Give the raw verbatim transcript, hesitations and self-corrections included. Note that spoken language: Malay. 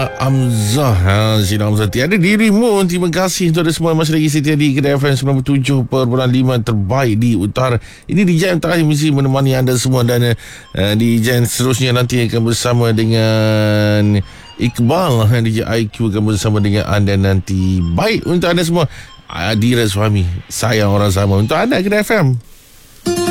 Sheila Amzah. Ha, Sheila Amzah, tiada dirimu. Terima kasih untuk anda semua masih lagi setia di Kedah F M sembilan puluh tujuh perpuluhan lima terbaik di utara. Ini di jam terakhir mesti menemani anda semua, dan uh, di jam seterusnya nanti akan bersama dengan Iqbal. D J I Q akan bersama dengan anda nanti. Baik untuk anda semua. Adira suami, sayang orang sama. Untuk anda Kedah F M.